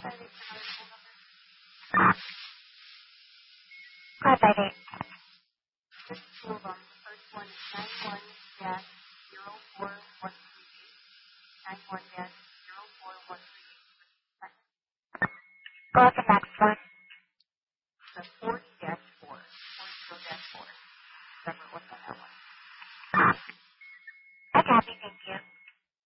Go ahead, baby. Hold on. The first one is 91-04138. 91-04138. Go up and down.